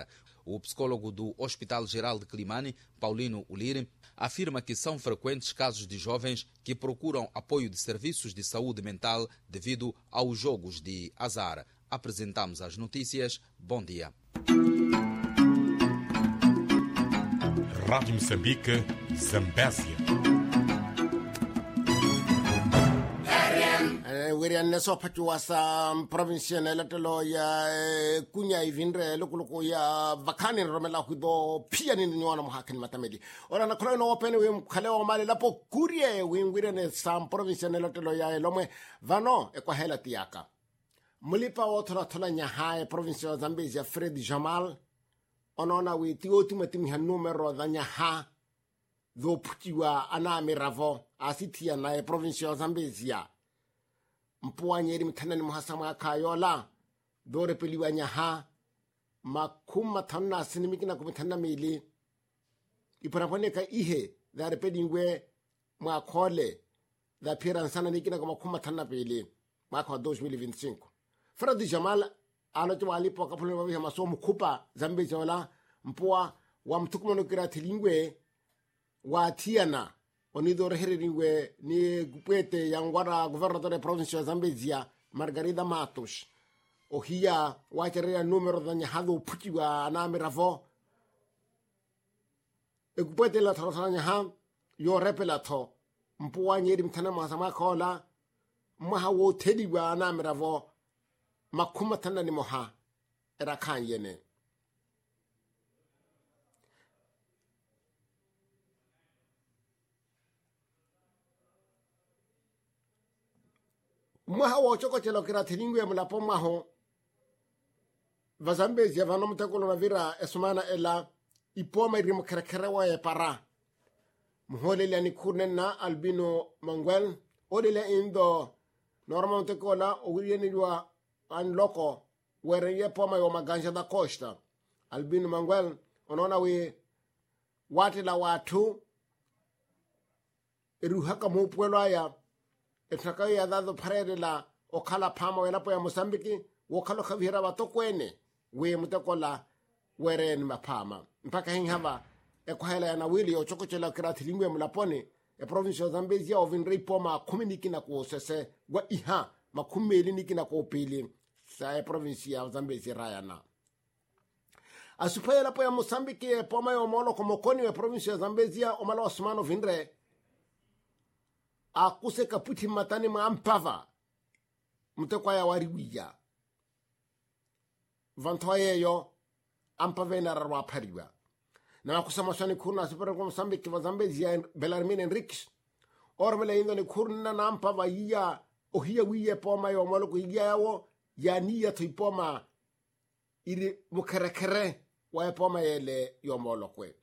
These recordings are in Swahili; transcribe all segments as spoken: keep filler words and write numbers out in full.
Azar. O psicólogo do Hospital Geral de Climane, Paulino Uliri, afirma que são frequentes casos de jovens que procuram apoio de serviços de saúde mental devido aos jogos de azar. Apresentamos as notícias. Bom dia. Rádio Moçambique, Zambésia. Wirian neso pachua sa province na latelo ya kunya ivinre lokuluko ya vakani romela hudo pia ni nyona muhakini matamedi ora na krono open we khaleo mali lapo kurie we wirian sam province na latelo ya lomwe vano e kwa hela tiaka mulipa othora thola nya hae province ya Zambezia Fred Jamal onona we tioti matimi ha numero da nya ha do putiwa ana miravo asitia na e province ya Zambezia mpuanyeri mthanani muhasama kayola dore peliwanya ha makuma thanna sinimikina kumthanna mili iparapone ka ihe dare pedingwe mwa khole da piransana nikina kama kuma thanna peli mwaka wa dois mil e vinte e cinco Fred Jamal aloto walipo kapolo babi maso mkhupa Zambezia wala mpua wa mtukumono kira tilingwe wa tiana onidore heringwe ni gupete yangwara governador de province ya Zambezia Margarida Matos ohia wacherea numero da nyahado putiwa na miravo e gupete la trasanya ha yo repela to mpuwa nyeri mtana masama kola mahawo tediwa na miravo makuma tanda ni moha era kanyene mwaha wo choko chelo kira tilingwe mlapo maho vazambezia vano mtakolo na vira esumana ela ipoma irimu kerekere wa e para muhole le ni kurnena Albino Manguel odele indo normal mtakola ogrieni wa an loko were ye poma yo maganja da costa Albino Manguel onona we wati la watu eruhaka mo puelo aya etaka ya dado parere la okala pama wela po ya Mozambique wokalo khavira batokwene we mutakola were ni mapama mpaka hinhava ekwahela ya nawili ochokochela kirathilingwe mlapone e province ya Zambezia ovinrei poma kuminiki na kuosese wa iha makumeli niki na kuopili sa e province ya Zambezia rayana asupaya la po ya Mozambique e poma yo molo komokoni e province ya Zambezia omala osmano vinre akuse kaputi matani maampava mtekwa ya wariwija vantoye yo ampave na rarwa pariwa na akusa masani kurna super kwa Mozambique wa Zambezia Bellarmine Enriques ormele indo ni kurna na ampava iya ohia wiye poma yo molo ku iya yawo ya niya to ipoma iri mukerekere wa poma yele yo molo kwe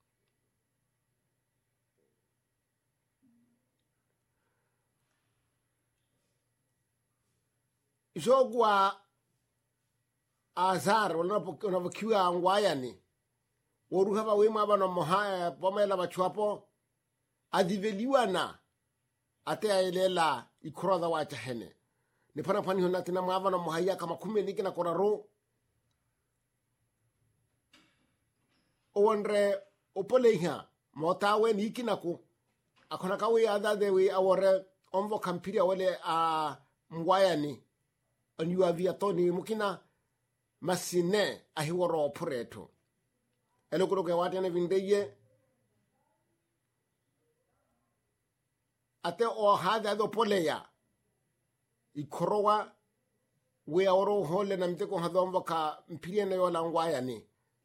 jogwa azar wala unapokiwa angwayani woruhava wema bana mohaya pomela bachuapo adiveliwana ate ayelela ikroda wacha hene ni pana pani hona tina mwava na mohaya kama kume niki na koraro onre opoleha motawe niki nako akona kawe adade we awore onvo kampiria wale a ngwayani anyua via toni mukina masine ahiworo pureto elokuro ke watene vindeye ate o hada do poleya ikorowa we aworo hole na mteko hadombo ka mpiriene yo langwaya ni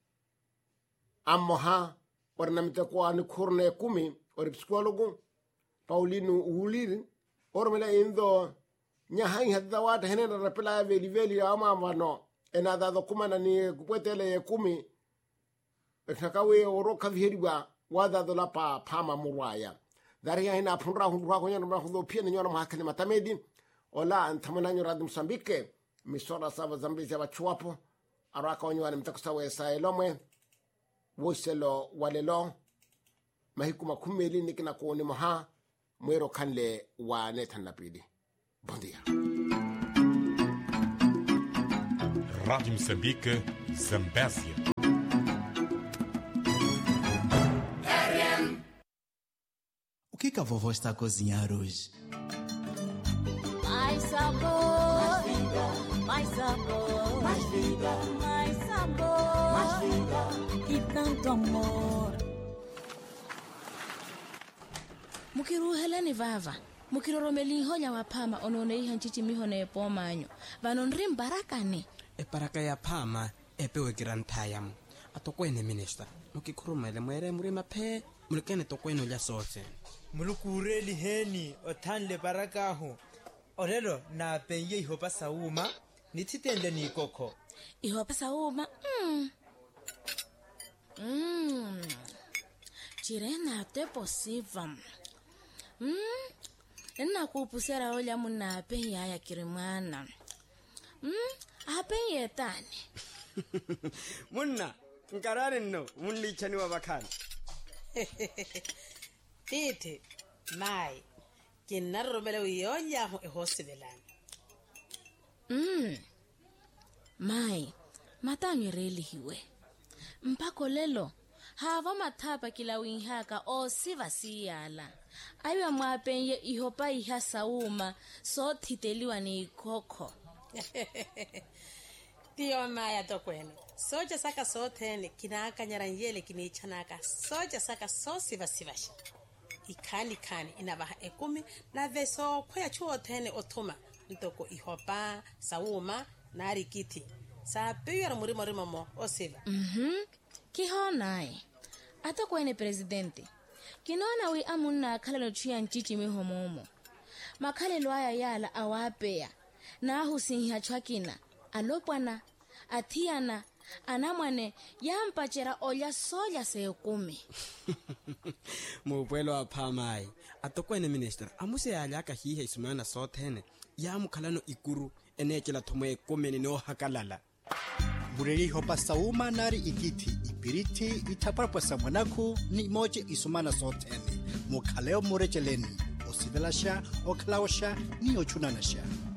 amoha orna mteko an kurne kumi or psikologo Paulino Uliri ormela indo nya hai hadda wata henena rapela veli veli ama vano ena da dokumana ni kupwetele ye kumi etakawe oroka viheriwa wada dola pa pama murwaya daria ina punra hunwa konya no hudo pia nyona mahakani matamedi ola antamana nyora de Mozambique misora sava Zambezia bachuapo araka onyo ane mtakusawe saelomwe woselo walelo mahikuma kumeli nikina kuoni maha mwero kanle wa netanapidi. Bom dia. Rádio Moçambique, Zambésia. a vovó está a cozinhar hoje? Mais sabor, mais vida, mais sabor, mais vida, mais sabor, mais vida e tanto amor. Mukiru heleni vava, mukiru romeli honya wapama onone ihan chichi mihone pomanyo. Vanon rim barakane. E baraka ya pama e pewe girantayam. Atokwene minister. Mukikurumele mwere murima pe mulkene tokwene ya sote. Mulukureli heni otanle baraka ho. Orelo na penye ihopa sauma nititende ni koko. Ihopa sauma. Mm. Mm. Chirena te posiva. Mm. Nna kupusera ola muna penya ya kirimana. Mm. Apenye tani. Munna nkarare no munli chani wa bakana. Tete mai kinaromele uyonya ho ehosibelana. Mm. Mai matangi reli hiwe. Mpako lelo hava mathapa kila winhaka o siva siyala. Aywa mwapenye ihopa iha sauma so titeliwa ni koko. Tio maya tokweno. Soja saka sotene kinaka nyaranyele kinichanaka. Soja saka so siva sivasha. Ikani kani inabaha ekumi na veso kwaya chuo tene otuma. Ntoko ihopa, sauma, nari kiti. Sa peyo murimo rimo mo o siva. Mhm. Kiho nae. Ata kwene presidente. Kinona wi amuna kalelo chia nchichi mihomomo. Makalelo aya yala awapea. Na husinha chwakina. Alopwana. Atiana. Anamwane yampachera oya soya se kumi. Mupwelo apamai. Atokwene minister. Amuse alaka hihe isumana sotene. Ya mukalano ikuru enechela tomoe komeni no hakalala. Bureri hopa sauma nari ikiti ipiriti itaparpasa mwanaku ni moje isumana sotene. Mukaleo murecheleni. Osivelasha okalawasha ni ochunanasha.